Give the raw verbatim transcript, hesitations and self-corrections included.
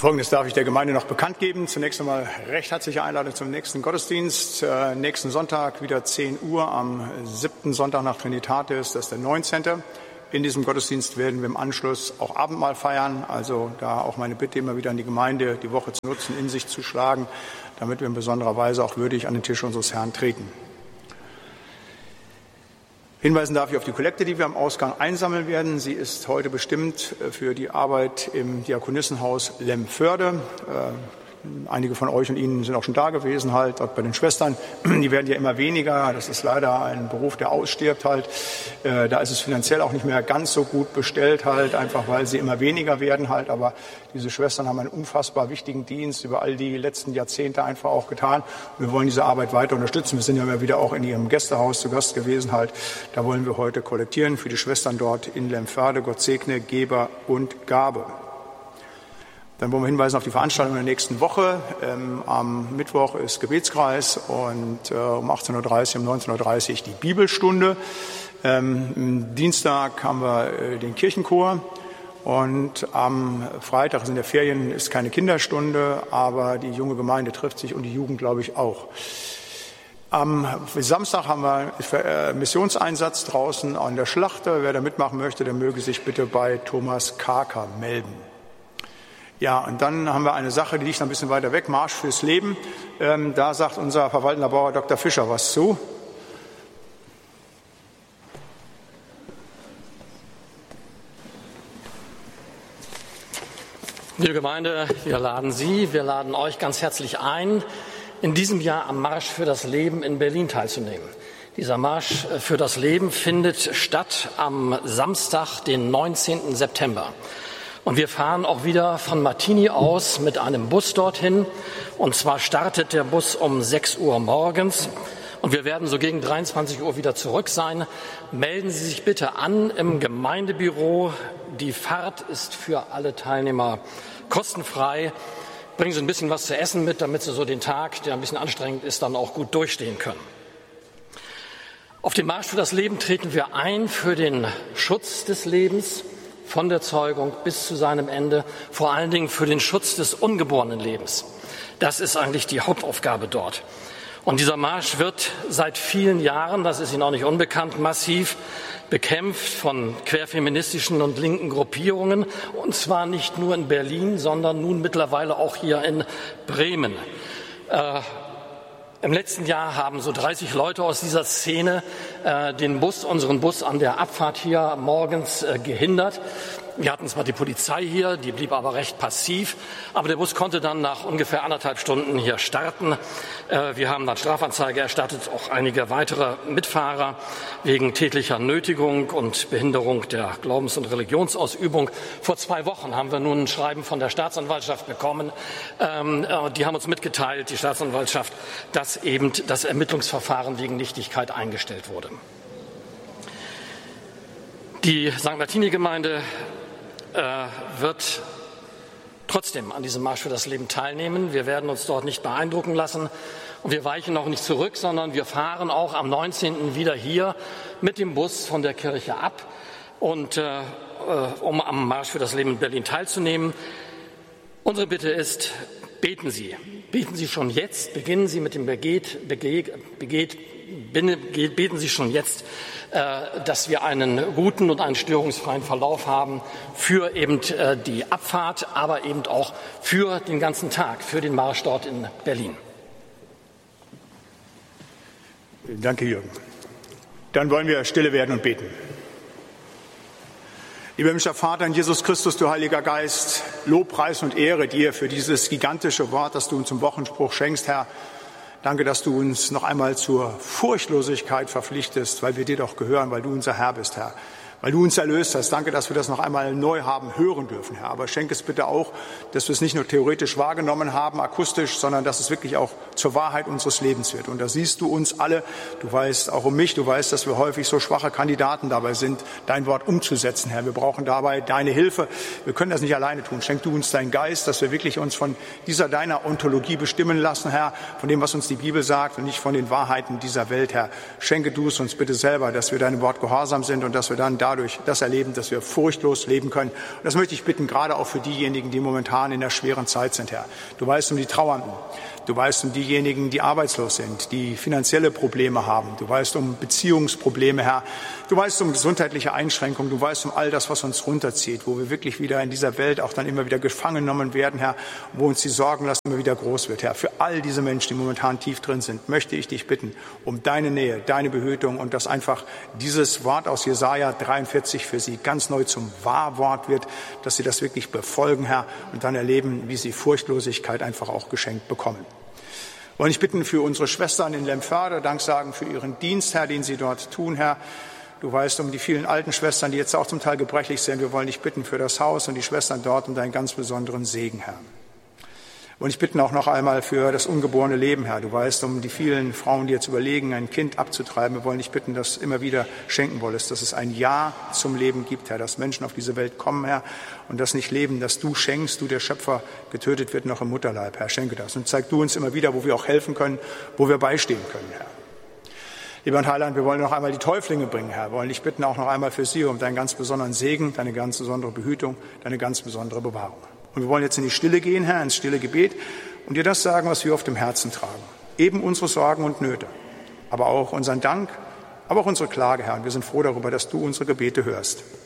Folgendes darf ich der Gemeinde noch bekannt geben. Zunächst einmal recht herzliche Einladung zum nächsten Gottesdienst. Äh, nächsten Sonntag wieder zehn Uhr am siebten Sonntag nach Trinitatis, das ist der neunzehnte In diesem Gottesdienst werden wir im Anschluss auch Abendmahl feiern. Also da auch meine Bitte immer wieder an die Gemeinde, die Woche zu nutzen, in sich zu schlagen, damit wir in besonderer Weise auch würdig an den Tisch unseres Herrn treten. Hinweisen darf ich auf die Kollekte, die wir am Ausgang einsammeln werden. Sie ist heute bestimmt für die Arbeit im Diakonissenhaus Lemförde. Einige von euch und Ihnen sind auch schon da gewesen, halt, dort bei den Schwestern. Die werden ja immer weniger. Das ist leider ein Beruf, der ausstirbt halt. Äh, da ist es finanziell auch nicht mehr ganz so gut bestellt halt, einfach weil sie immer weniger werden halt. Aber diese Schwestern haben einen unfassbar wichtigen Dienst über all die letzten Jahrzehnte einfach auch getan. Und wir wollen diese Arbeit weiter unterstützen. Wir sind ja immer wieder auch in ihrem Gästehaus zu Gast gewesen halt. Da wollen wir heute kollektieren für die Schwestern dort in Lemförde. Gott segne Geber und Gabe. Dann wollen wir hinweisen auf die Veranstaltung in der nächsten Woche. Ähm, am Mittwoch ist Gebetskreis und äh, um achtzehn Uhr dreißig, um neunzehn Uhr dreißig die Bibelstunde. Ähm, am Dienstag haben wir äh, den Kirchenchor und am Freitag, in der Ferien, ist keine Kinderstunde, aber die junge Gemeinde trifft sich und die Jugend, glaube ich, auch. Am Samstag haben wir einen Missionseinsatz draußen an der Schlachte. Wer da mitmachen möchte, der möge sich bitte bei Thomas Karker melden. Ja, und dann haben wir eine Sache, die liegt ein bisschen weiter weg, Marsch fürs Leben. Ähm, da sagt unser verwaltender Bauer Doktor Fischer was zu. Liebe Gemeinde, wir laden Sie, wir laden euch ganz herzlich ein, in diesem Jahr am Marsch für das Leben in Berlin teilzunehmen. Dieser Marsch für das Leben findet statt am Samstag, den neunzehnten September. Und wir fahren auch wieder von Martini aus mit einem Bus dorthin. Und zwar startet der Bus um sechs Uhr morgens. Und wir werden so gegen dreiundzwanzig Uhr wieder zurück sein. Melden Sie sich bitte an im Gemeindebüro. Die Fahrt ist für alle Teilnehmer kostenfrei. Bringen Sie ein bisschen was zu essen mit, damit Sie so den Tag, der ein bisschen anstrengend ist, dann auch gut durchstehen können. Auf dem Marsch für das Leben treten wir ein für den Schutz des Lebens, von der Zeugung bis zu seinem Ende, vor allen Dingen für den Schutz des ungeborenen Lebens. Das ist eigentlich die Hauptaufgabe dort. Und dieser Marsch wird seit vielen Jahren, das ist Ihnen auch nicht unbekannt, massiv bekämpft von querfeministischen und linken Gruppierungen. Und zwar nicht nur in Berlin, sondern nun mittlerweile auch hier in Bremen. Äh, Im letzten Jahr haben so dreißig Leute aus dieser Szene äh, den Bus, unseren Bus an der Abfahrt hier morgens äh, gehindert. Wir hatten zwar die Polizei hier, die blieb aber recht passiv, aber der Bus konnte dann nach ungefähr anderthalb Stunden hier starten. Äh, wir haben dann Strafanzeige erstattet, auch einige weitere Mitfahrer wegen tätlicher Nötigung und Behinderung der Glaubens- und Religionsausübung. Vor zwei Wochen haben wir nun ein Schreiben von der Staatsanwaltschaft bekommen. Ähm, äh, die haben uns mitgeteilt, die Staatsanwaltschaft, dass eben das Ermittlungsverfahren wegen Nichtigkeit eingestellt wurde. Die Sankt Martini-Gemeinde äh, wird trotzdem an diesem Marsch für das Leben teilnehmen. Wir werden uns dort nicht beeindrucken lassen und wir weichen auch nicht zurück, sondern wir fahren auch am neunzehnten wieder hier mit dem Bus von der Kirche ab, und, äh, um am Marsch für das Leben in Berlin teilzunehmen. Unsere Bitte ist, beten Sie. Beten Sie schon jetzt, beginnen Sie mit dem Begeht, Begeht, Begeht, beten Sie schon jetzt, dass wir einen guten und einen störungsfreien Verlauf haben für eben die Abfahrt, aber eben auch für den ganzen Tag, für den Marsch dort in Berlin. Danke, Jürgen. Dann wollen wir stille werden und beten. Lieber himmlischer Vater in Jesus Christus, du Heiliger Geist, Lob, Preis und Ehre dir für dieses gigantische Wort, das du uns zum Wochenspruch schenkst, Herr. Danke, dass du uns noch einmal zur Furchtlosigkeit verpflichtest, weil wir dir doch gehören, weil du unser Herr bist, Herr. Weil du uns erlöst hast. Danke, dass wir das noch einmal neu haben hören dürfen, Herr. Aber schenk es bitte auch, dass wir es nicht nur theoretisch wahrgenommen haben, akustisch, sondern dass es wirklich auch zur Wahrheit unseres Lebens wird. Und da siehst du uns alle. Du weißt auch um mich. Du weißt, dass wir häufig so schwache Kandidaten dabei sind, dein Wort umzusetzen, Herr. Wir brauchen dabei deine Hilfe. Wir können das nicht alleine tun. Schenk du uns deinen Geist, dass wir wirklich uns von dieser deiner Ontologie bestimmen lassen, Herr, von dem, was uns die Bibel sagt und nicht von den Wahrheiten dieser Welt, Herr. Schenke du es uns bitte selber, dass wir deinem Wort gehorsam sind und dass wir dann da dadurch das erleben, dass wir furchtlos leben können. Und das möchte ich bitten, gerade auch für diejenigen, die momentan in der schweren Zeit sind, Herr. Du weißt um die Trauernden. Du weißt um diejenigen, die arbeitslos sind, die finanzielle Probleme haben. Du weißt um Beziehungsprobleme, Herr. Du weißt um gesundheitliche Einschränkungen. Du weißt um all das, was uns runterzieht, wo wir wirklich wieder in dieser Welt auch dann immer wieder gefangen genommen werden, Herr, wo uns die Sorgenlast immer wieder groß wird, Herr. Für all diese Menschen, die momentan tief drin sind, möchte ich dich bitten um deine Nähe, deine Behütung und dass einfach dieses Wort aus Jesaja dreiundvierzig für sie ganz neu zum Wahrwort wird, dass sie das wirklich befolgen, Herr, und dann erleben, wie sie Furchtlosigkeit einfach auch geschenkt bekommen. Wollen ich bitten für unsere Schwestern in Lemförde, Dank sagen für ihren Dienst, Herr, den sie dort tun, Herr. Du weißt um die vielen alten Schwestern, die jetzt auch zum Teil gebrechlich sind. Wir wollen dich bitten für das Haus und die Schwestern dort um deinen ganz besonderen Segen, Herr. Und ich bitte auch noch einmal für das ungeborene Leben, Herr. Du weißt um die vielen Frauen, die jetzt überlegen, ein Kind abzutreiben. Wir wollen dich bitten, dass immer wieder schenken wolltest, dass es ein Ja zum Leben gibt, Herr, dass Menschen auf diese Welt kommen, Herr, und das nicht leben, dass du schenkst, du der Schöpfer, getötet wird noch im Mutterleib, Herr. Schenke das und zeig du uns immer wieder, wo wir auch helfen können, wo wir beistehen können, Herr. Lieber und Heiland, wir wollen noch einmal die Täuflinge bringen, Herr. Wir wollen dich bitten auch noch einmal für sie um deinen ganz besonderen Segen, deine ganz besondere Behütung, deine ganz besondere Bewahrung. Und wir wollen jetzt in die Stille gehen, Herr, ins stille Gebet und dir das sagen, was wir auf dem Herzen tragen. Eben unsere Sorgen und Nöte, aber auch unseren Dank, aber auch unsere Klage, Herr. Und wir sind froh darüber, dass du unsere Gebete hörst.